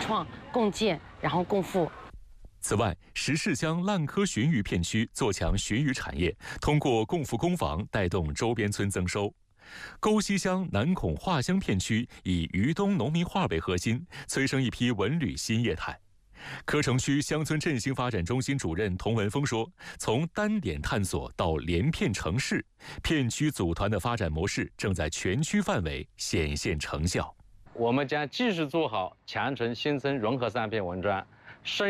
创、共建，然后共富。 此外，石室乡烂柯鲟鱼片区做强鲟鱼产业，通过共富工房带动周边村增收。沟西乡南孔画乡片区以渝东农民画为核心，催生一批文旅新业态。柯城区乡村振兴发展中心主任童文峰说：“从单点探索到连片城市，片区组团的发展模式正在全区范围显现成效。 我们将继续做好强城新村融合3片文章，深